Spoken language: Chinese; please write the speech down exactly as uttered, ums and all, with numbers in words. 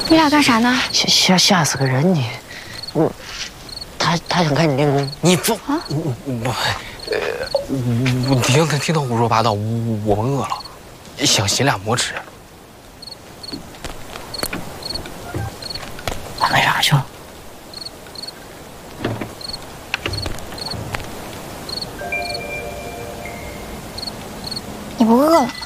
你俩干啥呢？ 吓吓吓死个人你！我，他他想看你练功，你不啊？我我呃，我听他听他胡说八道，我我们饿了，想写俩馍吃。他干啥去了？ 你不饿了吗？